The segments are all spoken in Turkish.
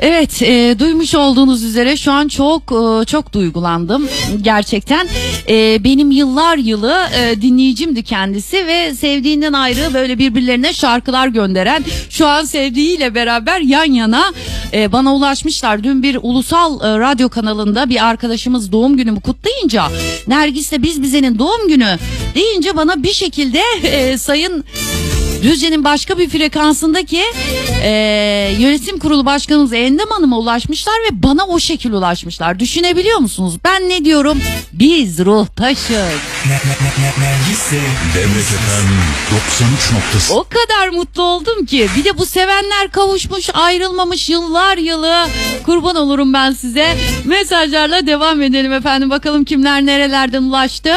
Evet, duymuş olduğunuz üzere şu an çok duygulandım gerçekten. Benim yıllar yılı dinleyicimdi kendisi ve sevdiğinden ayrı böyle birbirlerine şarkılar gönderen, şu an sevdiğiyle beraber yan yana bana ulaşmışlar. Dün bir ulusal radyo kanalında bir arkadaşımız doğum günümü kutlayınca, Nergis'le Biz Bize'nin doğum günü deyince bana bir şekilde Sayın Düzce'nin başka bir frekansındaki yönetim kurulu başkanımız Endem Hanım'a ulaşmışlar ve bana o şekil ulaşmışlar. Düşünebiliyor musunuz? Ben ne diyorum? Biz ruhtaşız. Nergis'le Demet FM 93.0. O kadar mutlu oldum ki. Bir de bu sevenler kavuşmuş, ayrılmamış yıllar yılı. Kurban olurum ben size. Mesajlarla devam edelim efendim. Bakalım kimler nerelerden ulaştı.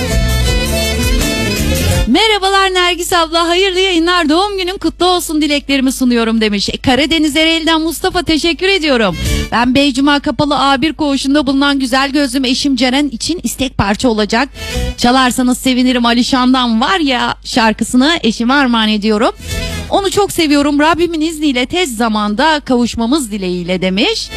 Merhabalar Nergis abla, hayırlı yayınlar, doğum günün kutlu olsun dileklerimi sunuyorum demiş. Karadeniz Ereğli'den Mustafa, teşekkür ediyorum. Ben Beycuma Kapalı A1 koğuşunda bulunan güzel gözlüm eşim Ceren için istek parça olacak. Çalarsanız sevinirim Alişan'dan Var Ya şarkısını eşime armağan ediyorum. Onu çok seviyorum, Rabbimin izniyle tez zamanda kavuşmamız dileğiyle demiş.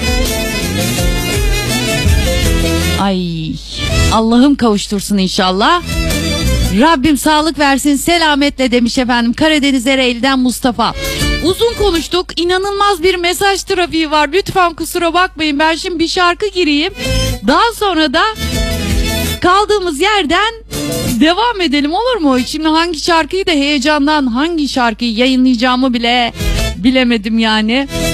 Ay, Allah'ım kavuştursun inşallah. Rabbim sağlık versin selametle demiş efendim Karadeniz Ereğli'den Mustafa. Uzun konuştuk, inanılmaz bir mesaj trafiği var, lütfen kusura bakmayın, ben şimdi bir şarkı gireyim, daha sonra da kaldığımız yerden devam edelim, olur mu? Şimdi hangi şarkıyı da heyecandan hangi şarkıyı yayınlayacağımı bile bilemedim yani.